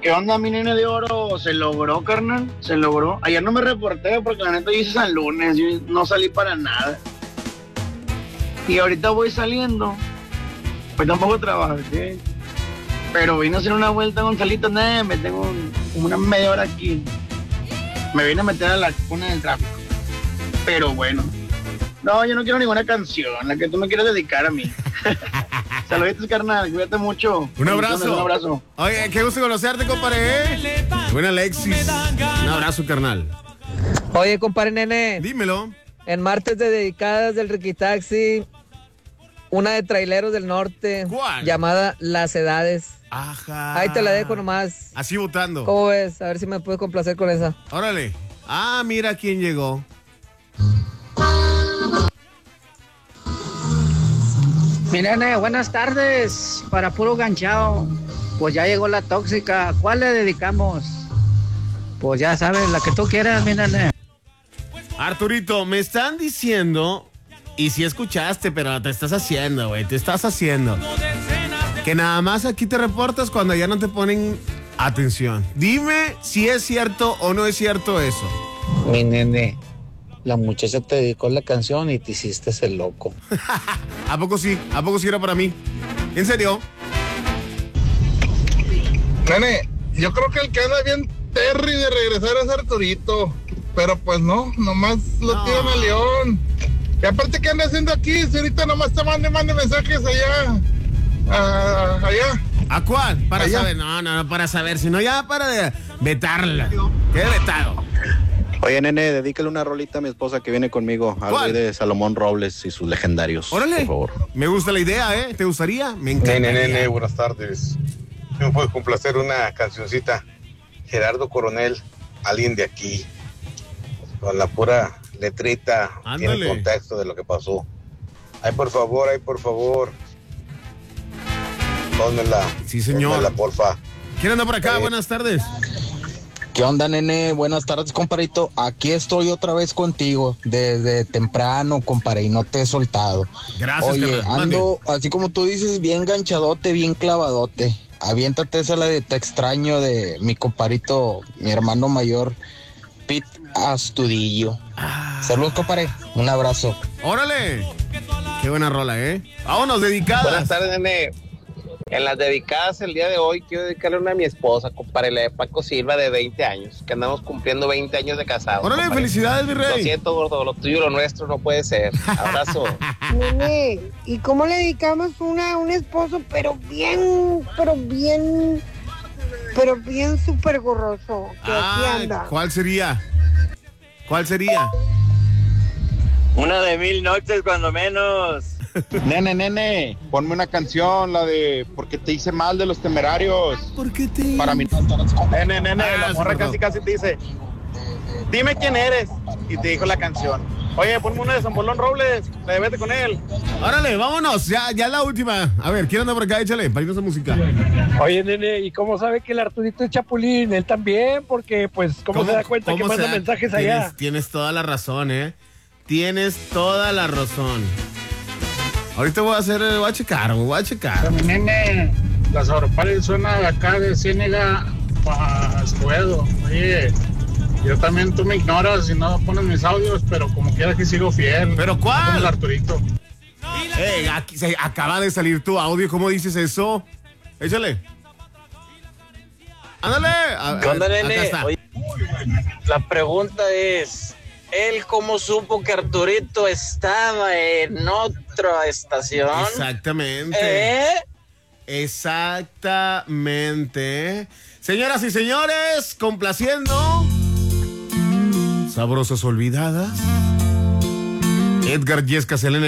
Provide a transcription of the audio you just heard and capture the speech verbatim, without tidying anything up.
¿Qué onda, mi nene de oro? ¿Se logró, carnal? ¿Se logró? Ayer no me reporté porque la neta hice San Lunes, yo no salí para nada. Y ahorita voy saliendo, pues tampoco trabajé. Pero vine a hacer una vuelta, Gonzalito, nada, me tengo un, una media hora aquí. Me vine a meter a la cuna del tráfico. Pero bueno. No, yo no quiero ninguna canción, la que tú me quieres dedicar a mí. Saluditos, carnal, cuídate mucho. Un abrazo. Un abrazo. Oye, qué gusto conocerte, compadre. ¿eh? Buena Alexis. Un abrazo, carnal. Oye, compadre nene. Dímelo. En martes de dedicadas del Riquitaxi, una de Traileros del Norte. ¿Cuál? Llamada Las Edades. Ajá. Ahí te la dejo nomás. Así votando. ¿Cómo ves? A ver si me puedes complacer con esa. Órale. Ah, mira quién llegó. Mi nene, buenas tardes. Para puro ganchao. Pues ya llegó la tóxica. ¿Cuál le dedicamos? Pues ya sabes, la que tú quieras, mi nene. Arturito, me están diciendo, y si escuchaste, pero te estás haciendo, güey, te estás haciendo, que nada más aquí te reportas cuando ya no te ponen atención. Dime si es cierto o no es cierto eso. Mi nene, la muchacha te dedicó la canción y te hiciste el loco. ¿A poco sí? ¿A poco sí era para mí? ¿En serio? Nene, yo creo que el que anda bien Terry de regresar es Arturito. Pero pues no, nomás lo no. tiran a León. Y aparte, ¿qué anda haciendo aquí? Si ahorita nomás te mande, mande mensajes allá. A, allá. ¿A cuál? Para allá. saber. No, no, no, para saber. Sino ya para de vetarla. Quede vetado. Oye, nene, dedícale una rolita a mi esposa que viene conmigo. Algo de Salomón Robles y sus legendarios. Órale. Por favor. Me gusta la idea, ¿eh? ¿Te gustaría? Me encanta. Nene, nene, buenas tardes. ¿Me puedes complacer una cancioncita? Gerardo Coronel, alguien de aquí. Con la pura letrita, Ándale. tiene contexto de lo que pasó. Ay, por favor, ay, por favor. Pónmela. Sí, señor. Pónmela, porfa. ¿Quién anda por acá? Eh. Buenas tardes. ¿Qué onda, nene? Buenas tardes, compadrito. Aquí estoy otra vez contigo, desde temprano, compadre, y no te he soltado. Gracias, Oye, carnal. ando, así como tú dices, bien ganchadote, bien clavadote. Aviéntate esa la de Te extraño de mi compadrito, mi hermano mayor, Pete Astudillo. Ah. Saludos, compadre. Un abrazo. Órale. Qué buena rola, ¿eh? Vámonos, dedicadas. Buenas tardes, nene. En las dedicadas el día de hoy quiero dedicarle una a mi esposa, compadre, la de Paco Silva, de veinte años, que andamos cumpliendo veinte años de casados. Órale, compadre. felicidades, mi rey. Lo siento, gordo, lo tuyo, lo nuestro no puede ser. Abrazo. Nene, ¿y cómo le dedicamos una a un esposo, pero bien, pero bien, pero bien súper gorroso, que aquí Ay, anda? ¿cuál sería? ¿Cuál sería? Una de Mil Noches, cuando menos. Nene, nene, ponme una canción, la de Porque te hice mal de Los Temerarios. ¿Por qué te...? Para mí. Nene, nene, Ah, la morra sí, casi casi te dice, dime quién eres. Y te dijo la canción. Oye, ponme una de Zambolón Robles, la de Vete con él. Órale, vámonos, ya, ya la última. A ver, ¿quién anda por acá? Échale, para irnos a música. Oye, nene, ¿y cómo sabe que el Arturito es Chapulín? Él también, porque, pues, ¿cómo, se da cuenta que cómo manda se da? mensajes Tienes, allá? tienes toda la razón, ¿eh? Tienes toda la razón. Ahorita voy a hacer, voy a checar, voy a checar. Mi nene, la Sauropal suena de acá de Ciénega para Escobedo. Oye, yo también, tú me ignoras y no pones mis audios, pero como quiera que sigo fiel. ¿Pero cuál? Como el Arturito. Eh, aquí se acaba de salir tu audio, ¿cómo dices eso? Échale. Ándale. A- ¿Qué onda, a- nene? acá está. Oye, la pregunta es, ¿él cómo supo que Arturito estaba en otra estación? Exactamente. ¿Eh? Exactamente. Señoras y señores, complaciendo. Sabrosas olvidadas. Edgar Yesca Selena.